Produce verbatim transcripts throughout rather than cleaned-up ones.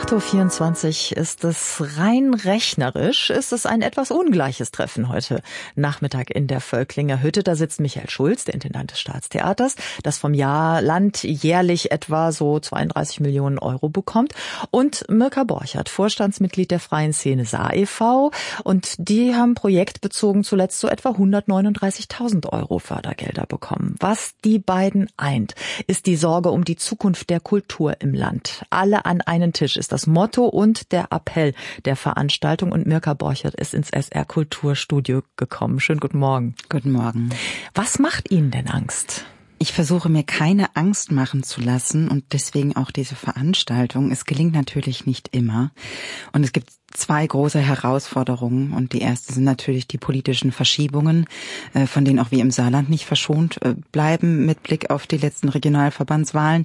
acht Uhr vierundzwanzig ist es. Rein rechnerisch ist es ein etwas ungleiches Treffen heute Nachmittag in der Völklinger Hütte. Da sitzt Michael Schulz, der Intendant des Staatstheaters, das vom Jahr Land jährlich etwa so zweiunddreißig Millionen Euro bekommt. Und Mirka Borchert, Vorstandsmitglied der Freien Szene Saar e V Und die haben projektbezogen zuletzt so etwa hundertneununddreißigtausend Euro Fördergelder bekommen. Was die beiden eint, ist die Sorge um die Zukunft der Kultur im Land. Alle an einen Tisch ist das Motto und der Appell der Veranstaltung. Und Mirka Borchert ist ins S R Kulturstudio gekommen. Schönen guten Morgen. Guten Morgen. Was macht Ihnen denn Angst? Ich versuche mir keine Angst machen zu lassen und deswegen auch diese Veranstaltung. Es gelingt natürlich nicht immer. Und es gibt zwei große Herausforderungen. Und die erste sind natürlich die politischen Verschiebungen, von denen auch wir im Saarland nicht verschont bleiben mit Blick auf die letzten Regionalverbandswahlen.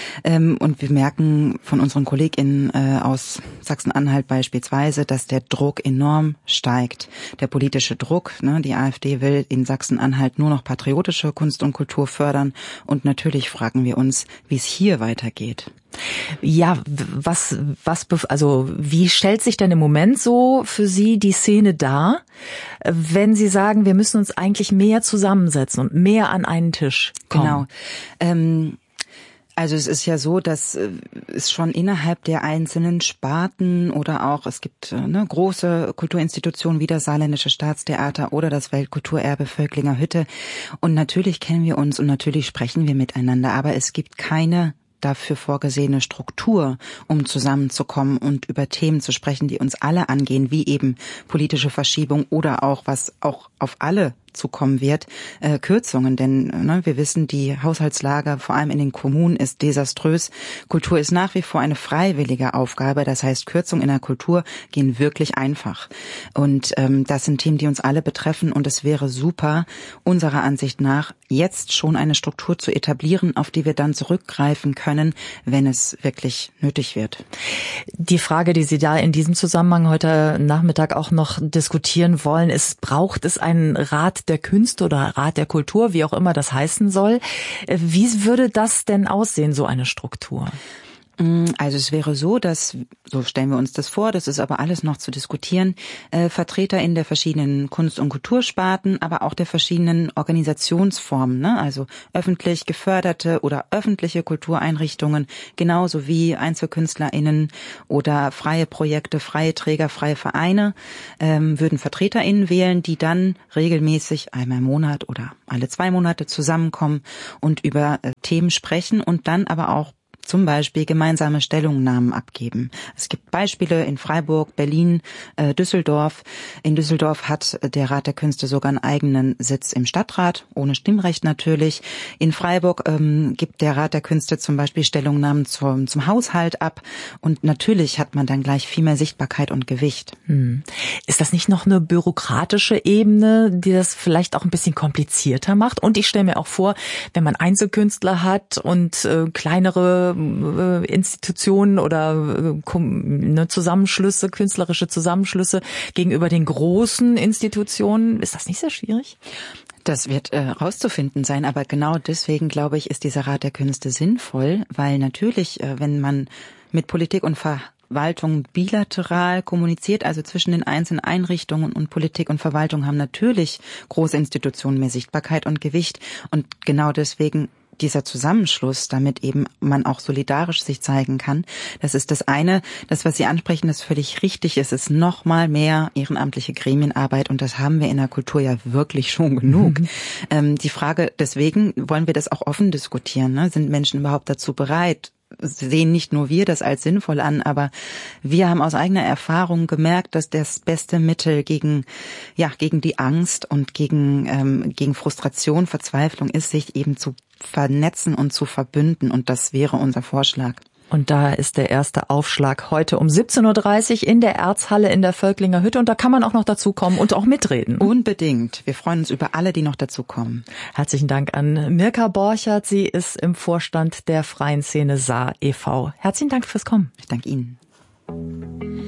Und wir merken von unseren KollegInnen aus Sachsen-Anhalt beispielsweise, dass der Druck enorm steigt. Der politische Druck, ne, die AfD will in Sachsen-Anhalt nur noch patriotische Kunst und Kultur fördern. Und natürlich fragen wir uns, wie es hier weitergeht. Ja, was, was, also, wie stellt sich denn im Moment so für Sie die Szene dar, wenn Sie sagen, wir müssen uns eigentlich mehr zusammensetzen und mehr an einen Tisch kommen? Genau. Ähm Also es ist ja so, dass es schon innerhalb der einzelnen Sparten oder auch, es gibt ne, große Kulturinstitutionen wie das Saarländische Staatstheater oder das Weltkulturerbe Völklinger Hütte. Und natürlich kennen wir uns und natürlich sprechen wir miteinander, aber es gibt keine dafür vorgesehene Struktur, um zusammenzukommen und über Themen zu sprechen, die uns alle angehen, wie eben politische Verschiebung oder auch, was auch auf alle zukommen wird, äh, Kürzungen. Denn ne, wir wissen, die Haushaltslage, vor allem in den Kommunen, ist desaströs. Kultur ist nach wie vor eine freiwillige Aufgabe. Das heißt, Kürzungen in der Kultur gehen wirklich einfach. Und ähm, das sind Themen, die uns alle betreffen. Und es wäre super, unserer Ansicht nach, jetzt schon eine Struktur zu etablieren, auf die wir dann zurückgreifen können, wenn es wirklich nötig wird. Die Frage, die Sie da in diesem Zusammenhang heute Nachmittag auch noch diskutieren wollen, ist, braucht es einen Rat der Künste oder Rat der Kultur, wie auch immer das heißen soll. Wie würde das denn aussehen, so eine Struktur? Also es wäre so, dass, so stellen wir uns das vor, das ist aber alles noch zu diskutieren, äh, Vertreter in der verschiedenen Kunst- und Kultursparten, aber auch der verschiedenen Organisationsformen, ne? Also öffentlich geförderte oder öffentliche Kultureinrichtungen, genauso wie EinzelkünstlerInnen oder freie Projekte, freie Träger, freie Vereine, ähm, würden VertreterInnen wählen, die dann regelmäßig einmal im Monat oder alle zwei Monate zusammenkommen und über äh, Themen sprechen und dann aber auch zum Beispiel gemeinsame Stellungnahmen abgeben. Es gibt Beispiele in Freiburg, Berlin, äh, Düsseldorf. In Düsseldorf hat der Rat der Künste sogar einen eigenen Sitz im Stadtrat, ohne Stimmrecht natürlich. In Freiburg ähm, gibt der Rat der Künste zum Beispiel Stellungnahmen zum, zum Haushalt ab. Und natürlich hat man dann gleich viel mehr Sichtbarkeit und Gewicht. Hm. Ist das nicht noch eine bürokratische Ebene, die das vielleicht auch ein bisschen komplizierter macht? Und ich stelle mir auch vor, wenn man Einzelkünstler hat und äh, kleinere Institutionen oder äh, Zusammenschlüsse, künstlerische Zusammenschlüsse gegenüber den großen Institutionen, ist das nicht sehr schwierig? Das wird äh, rauszufinden sein, aber genau deswegen, glaube ich, ist dieser Rat der Künste sinnvoll, weil natürlich, äh, wenn man mit Politik und Verwaltung bilateral kommuniziert, also zwischen den einzelnen Einrichtungen und Politik und Verwaltung haben natürlich große Institutionen mehr Sichtbarkeit und Gewicht und genau deswegen dieser Zusammenschluss, damit eben man auch solidarisch sich zeigen kann. Das ist das eine. Das, was Sie ansprechen, das völlig richtig ist, ist noch mal mehr ehrenamtliche Gremienarbeit und das haben wir in der Kultur ja wirklich schon genug. Mhm. Ähm, die Frage, deswegen wollen wir das auch offen diskutieren, ne? Sind Menschen überhaupt dazu bereit? Sehen nicht nur wir das als sinnvoll an, aber wir haben aus eigener Erfahrung gemerkt, dass das beste Mittel gegen ja gegen die Angst und gegen ähm, gegen Frustration, Verzweiflung ist, sich eben zu vernetzen und zu verbünden und das wäre unser Vorschlag. Und da ist der erste Aufschlag heute um siebzehn Uhr dreißig in der Erzhalle in der Völklinger Hütte. Und da kann man auch noch dazukommen und auch mitreden. Unbedingt. Wir freuen uns über alle, die noch dazukommen. Herzlichen Dank an Mirka Borchert. Sie ist im Vorstand der Freien Szene Saar e V Herzlichen Dank fürs Kommen. Ich danke Ihnen.